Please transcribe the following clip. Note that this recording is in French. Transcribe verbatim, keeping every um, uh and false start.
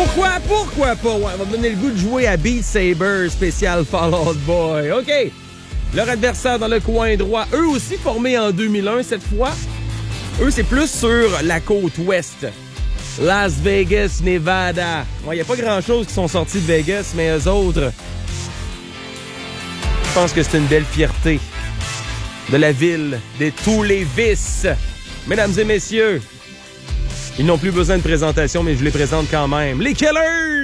Pourquoi? Pourquoi pas? Ouais, on va me donner le goût de jouer à Beat Saber spécial Fall Out Boy. OK. Leur adversaire dans le coin droit, eux aussi formés en deux mille un cette fois. Eux, c'est plus sur la côte ouest. Las Vegas, Nevada. Il n'y a pas grand-chose qui sont sortis de Vegas, mais eux autres, je pense que c'est une belle fierté de la ville de tous les vices. Mesdames et messieurs, ils n'ont plus besoin de présentation, mais je les présente quand même. Les Killers!